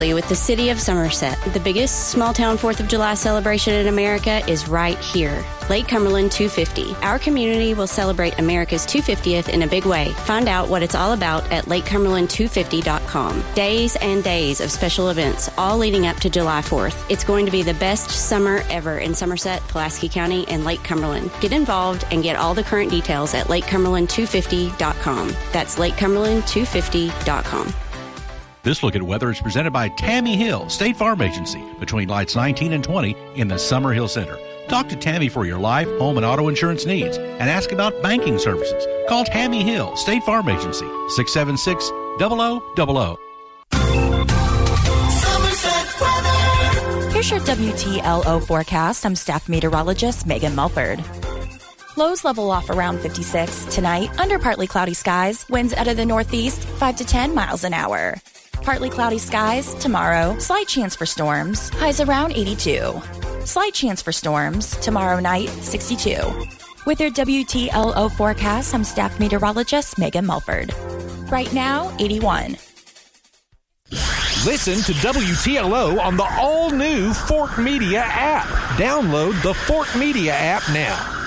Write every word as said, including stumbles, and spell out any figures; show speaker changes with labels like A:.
A: with the city of Somerset. The biggest small-town fourth of July celebration in America is right here, Lake Cumberland two fifty. Our community will celebrate America's two hundred fiftieth in a big way. Find out what it's all about at lake cumberland two fifty dot com. Days and days of special events, all leading up to July fourth. It's going to be the best summer ever in Somerset, Pulaski County, and Lake Cumberland. Get involved and get all the current details at lake cumberland two fifty dot com. That's lake cumberland two fifty dot com.
B: This Look at Weather is presented by Tammy Hill, State Farm Agency, between lights nineteen and twenty in the Summer Hill Center. Talk to Tammy for your life, home, and auto insurance needs and ask about banking services. Call Tammy Hill, State Farm Agency, six seven six, zero zero zero zero.
C: Here's your W T L O forecast. I'm staff meteorologist Megan Mulford. Lows level off around fifty-six. Tonight, under partly cloudy skies, winds out of the northeast, five to ten miles an hour. Partly cloudy skies tomorrow, slight chance for storms, highs around eighty-two. Slight chance for storms tomorrow night, sixty-two. With your W T L O forecast, I'm staff meteorologist Megan Mulford. Right now, eighty-one.
D: Listen to W T L O on the all-new Fort Media app. Download the Fort Media app now.